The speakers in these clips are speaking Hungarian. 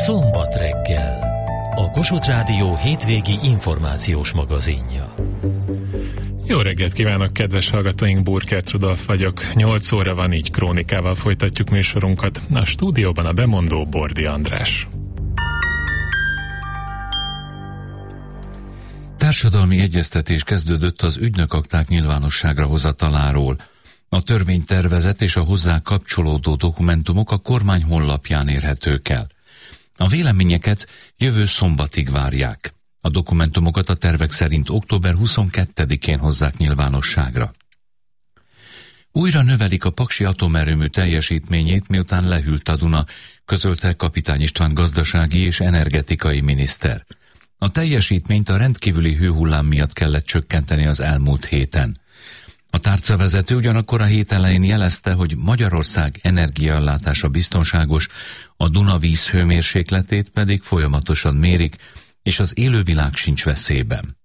Szombat reggel. A Kossuth Rádió hétvégi információs magazinja. Jó reggelt kívánok, kedves hallgatóink, Burkert Rudolf vagyok. 8 óra van, így krónikával folytatjuk műsorunkat. A stúdióban a bemondó Bordi András. Társadalmi egyeztetés kezdődött az ügynökakták nyilvánosságra hozataláról. A törvénytervezet és a hozzá kapcsolódó dokumentumok a kormány honlapján érhetők el. A véleményeket jövő szombatig várják. A dokumentumokat a tervek szerint október 22-én hozzák nyilvánosságra. Újra növelik a paksi atomerőmű teljesítményét, miután lehűlt a Duna, közölte Kapitány István gazdasági és energetikai miniszter. A teljesítményt a rendkívüli hőhullám miatt kellett csökkenteni az elmúlt héten. A tárcavezető ugyanakkor a hét elején jelezte, hogy Magyarország energiaellátása biztonságos, a Duna víz hőmérsékletét pedig folyamatosan mérik, és az élővilág sincs veszélyben.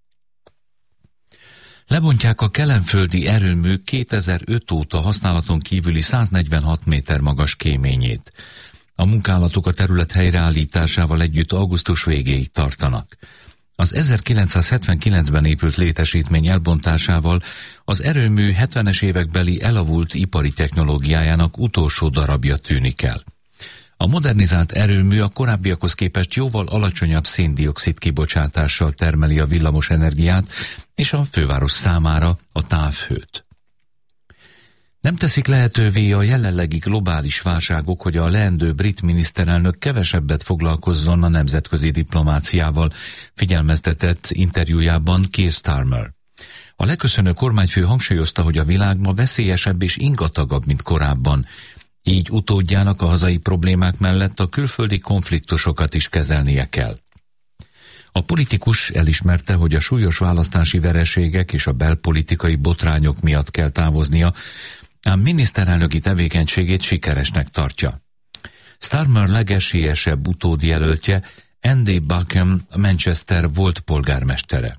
Lebontják a kelenföldi erőmű 2005 óta használaton kívüli 146 méter magas kéményét. A munkálatok a terület helyreállításával együtt augusztus végéig tartanak. Az 1979-ben épült létesítmény elbontásával az erőmű 70-es évekbeli elavult ipari technológiájának utolsó darabja tűnik el. A modernizált erőmű a korábbiakhoz képest jóval alacsonyabb szén-dioxid kibocsátással termeli a villamos energiát és a főváros számára a távhőt. Nem teszik lehetővé a jelenlegi globális válságok, hogy a leendő brit miniszterelnök kevesebbet foglalkozzon a nemzetközi diplomáciával, figyelmeztetett interjújában Keir Starmer. A leköszönő kormányfő hangsúlyozta, hogy a világ ma veszélyesebb és ingatagabb, mint korábban. Így utódjának a hazai problémák mellett a külföldi konfliktusokat is kezelnie kell. A politikus elismerte, hogy a súlyos választási vereségek és a belpolitikai botrányok miatt kell távoznia, ám miniszterelnöki tevékenységét sikeresnek tartja. Starmer legesélyesebb utódjelöltje Andy Buchan, Manchester volt polgármestere.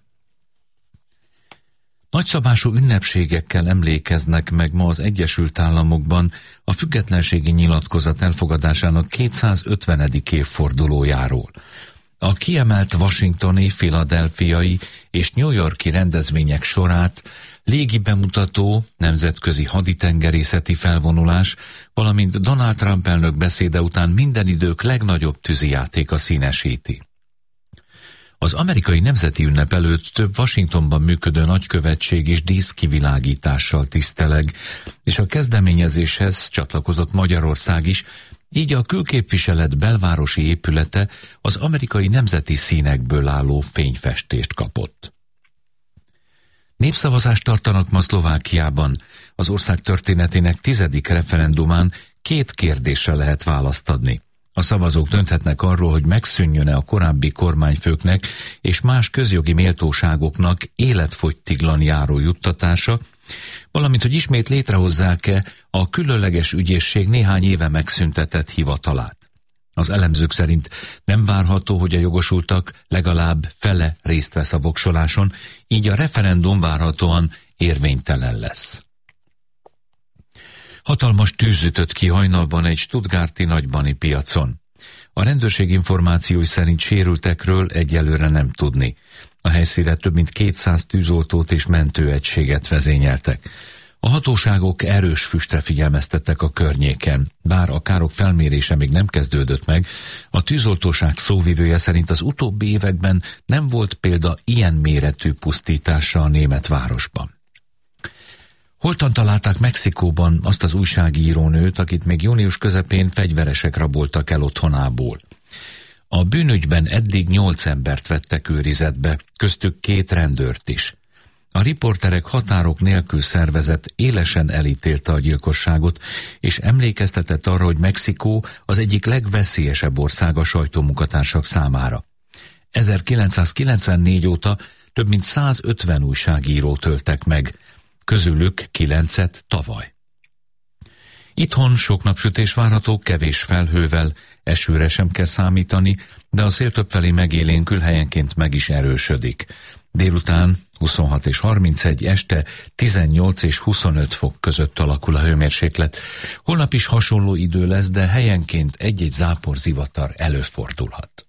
Nagyszabású ünnepségekkel emlékeznek meg ma az Egyesült Államokban a függetlenségi nyilatkozat elfogadásának 250. évfordulójáról. A kiemelt washingtoni, philadelphiai és New Yorki rendezvények sorát légi bemutató, nemzetközi haditengerészeti felvonulás, valamint Donald Trump elnök beszéde után minden idők legnagyobb tűzijátéka színesíti. Az amerikai nemzeti ünnep előtt több Washingtonban működő nagykövetség is díszkivilágítással tiszteleg, és a kezdeményezéshez csatlakozott Magyarország is, így a külképviselet belvárosi épülete az amerikai nemzeti színekből álló fényfestést kapott. Népszavazást tartanak ma Szlovákiában. Az ország történetének 10. referendumán 2 kérdésre lehet választ adni. A szavazók dönthetnek arról, hogy megszűnjön-e a korábbi kormányfőknek és más közjogi méltóságoknak életfogytiglan járó juttatása, valamint hogy ismét létrehozzák-e a különleges ügyészség néhány éve megszüntetett hivatalát. Az elemzők szerint nem várható, hogy a jogosultak legalább fele részt vesz a voksoláson, így a referendum várhatóan érvénytelen lesz. Hatalmas tűz ütött ki hajnalban egy stuttgarti nagybani piacon. A rendőrség információi szerint sérültekről egyelőre nem tudni. A helyszínre több mint 200 tűzoltót és mentőegységet vezényeltek. A hatóságok erős füstre figyelmeztettek a környéken. Bár a károk felmérése még nem kezdődött meg, a tűzoltóság szóvivője szerint az utóbbi években nem volt példa ilyen méretű pusztításra a német városban. Holtan találták Mexikóban azt az újságírónőt, akit még június közepén fegyveresek raboltak el otthonából. A bűnügyben eddig 8 embert vettek őrizetbe, köztük 2 rendőrt is. A riporterek határok nélkül szervezet élesen elítélte a gyilkosságot, és emlékeztetett arra, hogy Mexikó az egyik legveszélyesebb ország a sajtómunkatársak számára. 1994 óta több mint 150 újságírót öltek meg, közülük 9-et tavaly. Itthon sok napsütés várható, kevés felhővel, esőre sem kell számítani, de a szél többfelé megélénkül, helyenként meg is erősödik. Délután 26 és 31, este 18 és 25 fok között alakul a hőmérséklet. Holnap is hasonló idő lesz, de helyenként egy-egy záporzivatar előfordulhat.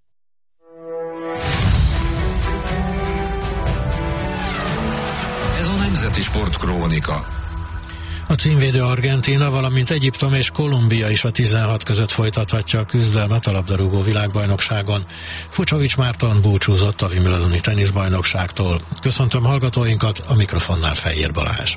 Ez a Nemzeti Sportkrónika. A címvédő Argentína, valamint Egyiptom és Kolumbia is a 16 között folytathatja a küzdelmet a labdarúgó világbajnokságon. Fucsovics Márton búcsúzott a Wimbledoni teniszbajnokságtól. Köszöntöm hallgatóinkat, a mikrofonnál Fejér Balázs.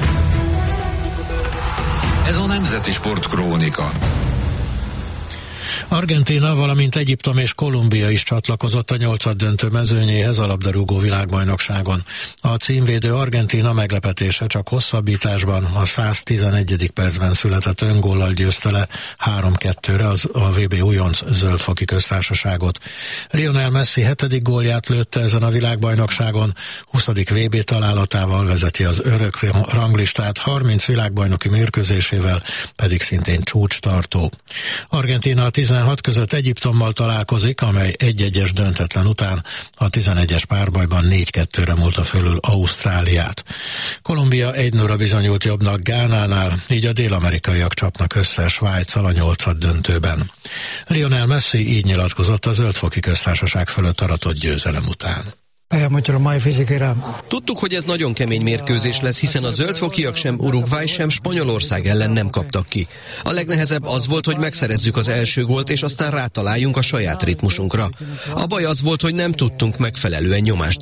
Ez a Nemzeti Sportkrónika. Argentína, valamint Egyiptom és Kolumbia is csatlakozott a 8-döntő mezőnyéhez a labdarúgó világbajnokságon. A címvédő Argentína meglepetése csak hosszabbításban, a 111. percben született öngóllal győzte le 3-2-re a VB újonc Zöld-foki Köztársaságot. Lionel Messi 7. gólját lőtte ezen a világbajnokságon, 20. VB találatával vezeti az örök ranglistát, 30 világbajnoki mérkőzésével pedig szintén csúcstartó. Argentína a 16 között Egyiptommal találkozik, amely 1-1-es döntetlen után a 11-es párbajban 4-2-re múlta fölül Ausztráliát. Kolumbia 1-0-ra bizonyult jobbnak Gánánál, így a dél-amerikaiak csapnak össze Svájccal a 8. döntőben. Lionel Messi így nyilatkozott a Zöld-foki Köztársaság fölött aratott győzelem után. Tudtuk, hogy ez nagyon kemény mérkőzés lesz, hiszen a zöldfokiak sem Uruguay, sem Spanyolország ellen nem kaptak ki. A legnehezebb az volt, hogy megszerezzük az első gólt, és aztán rátaláljunk a saját ritmusunkra. A baj az volt, hogy nem tudtunk megfelelően nyomást